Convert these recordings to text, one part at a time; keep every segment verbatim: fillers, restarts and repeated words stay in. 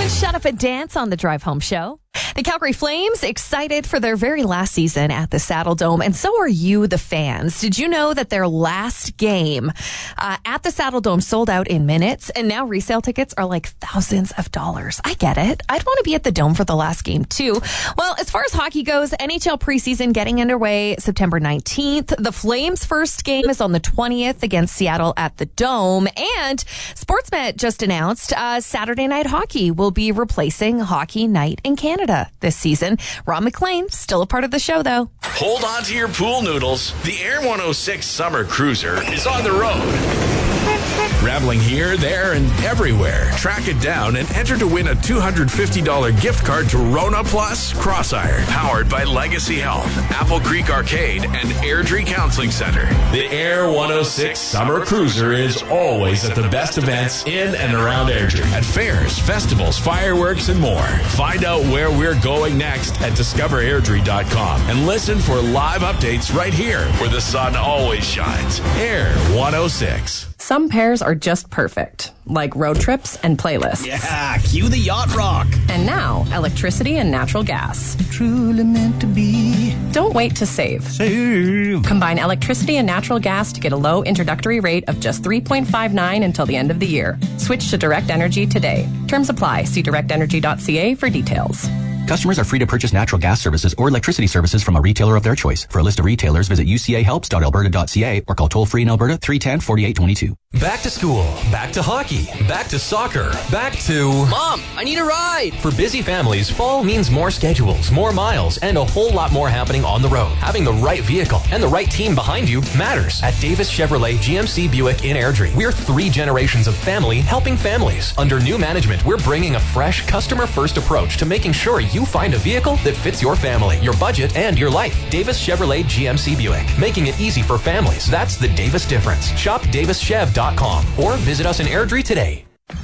Shut Up and Dance on the Drive Home Show. The Calgary Flames excited for their very last season at the Saddle Dome, and so are you, the fans. Did you know that their last game uh, at the Saddle Dome sold out in minutes, and now resale tickets are like thousands of dollars? I get it. I'd want to be at the Dome for the last game, too. Well, as far as hockey goes, N H L preseason getting underway September nineteenth. The Flames' first game is on the twentieth against Seattle at the Dome, and Sportsnet just announced uh, Saturday Night Hockey will be replacing Hockey Night in Canada this season. Ron McLean, still a part of the show, though. Hold on to your pool noodles. The Air one oh six Summer Cruiser is on the road. Traveling here, there, and everywhere. Track it down and enter to win a two hundred fifty dollars gift card to Rona Plus Crossiron, powered by Legacy Health, Apple Creek Arcade, and Airdrie Counseling Center. The Air one oh six Summer Cruiser is always at the best events in and around Airdrie. At fairs, festivals, fireworks, and more. Find out where we're going next at discover airdrie dot com and listen for live updates right here where the sun always shines. Air one oh six. Some pairs are just perfect, like road trips and playlists. Yeah, cue the yacht rock. And now, electricity and natural gas. Truly meant to be. Don't wait to save. Save. Combine electricity and natural gas to get a low introductory rate of just three point five nine until the end of the year. Switch to Direct Energy today. Terms apply. See direct energy dot c a for details. Customers are free to purchase natural gas services or electricity services from a retailer of their choice. For a list of retailers, visit u c a helps dot alberta dot c a or call toll-free in Alberta three one zero, four eight two two. Back to school, back to hockey, back to soccer, back to... Mom, I need a ride! For busy families, fall means more schedules, more miles, and a whole lot more happening on the road. Having the right vehicle and the right team behind you matters. At Davis Chevrolet G M C Buick in Airdrie, we're three generations of family helping families. Under new management, we're bringing a fresh, customer-first approach to making sure you find a vehicle that fits your family, your budget, and your life. Davis Chevrolet G M C Buick, making it easy for families. That's the Davis difference. Shop davis chev dot com or visit us in Airdrie today.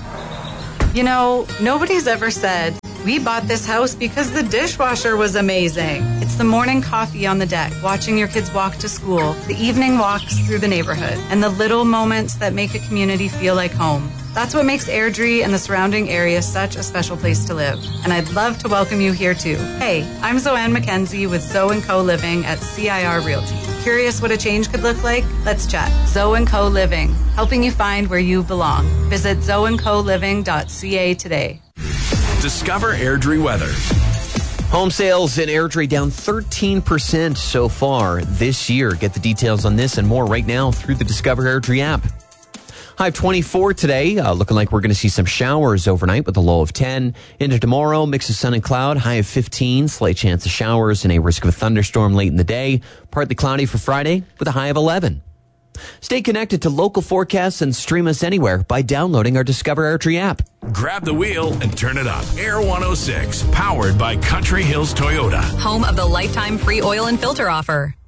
You know, nobody's ever said, we bought this house because the dishwasher was amazing. It's the morning coffee on the deck, watching your kids walk to school, the evening walks through the neighborhood, and the little moments that make a community feel like home. That's what makes Airdrie and the surrounding area such a special place to live. And I'd love to welcome you here too. Hey, I'm Zoanne McKenzie with Zoe and Co Living at C I R Realty. Curious what a change could look like? Let's chat. Zoe and Co Living, helping you find where you belong. Visit zoe and co living dot c a today. Discover Airdrie weather. Home sales in Airdrie down thirteen percent so far this year. Get the details on this and more right now through the Discover Airdrie app. High of twenty-four today, uh, looking like we're going to see some showers overnight with a low of ten. Into tomorrow, mix of sun and cloud, high of fifteen, slight chance of showers and a risk of a thunderstorm late in the day. Partly cloudy for Friday with a high of eleven. Stay connected to local forecasts and stream us anywhere by downloading our Discover Airdrie app. Grab the wheel and turn it up. Air one oh six, powered by Country Hills Toyota. Home of the lifetime free oil and filter offer.